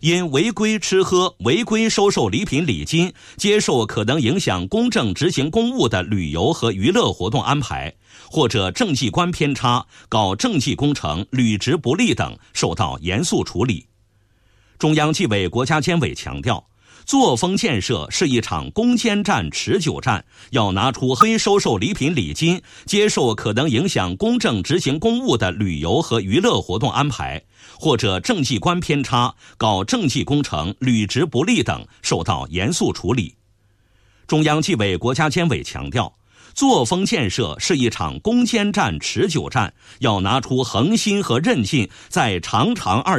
因违规吃喝、违规收受礼品礼金、接受可能影响公正执行公务的旅游和娱乐活动安排，或者政绩观偏差、搞政绩工程、履职不力等，受到严肃处理。中央纪委国家监委强调，作风建设是一场攻坚战、持久战，要拿出非收受礼品礼金、接受可能影响公正执行公务的旅游和娱乐活动安排，或者政绩观偏差、搞政绩工程、履职不力等，受到严肃处理。中央纪委国家监委强调，作风建设是一场攻坚战、持久战，要拿出恒心和韧劲，在长长